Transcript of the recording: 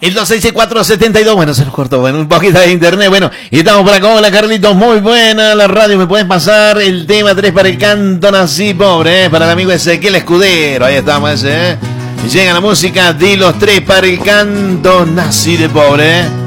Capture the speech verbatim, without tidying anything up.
El dos seis cuatro setenta y dos, bueno, se nos cortó, bueno, un poquito de internet, bueno, y estamos por acá, hola Carlitos, muy buena la radio, ¿me puedes pasar el tema tres para el canto nací pobre, eh? Para el amigo Ezequiel Escudero, ahí estamos ese, eh. Llega la música de los tres para el canto nací de pobre, eh.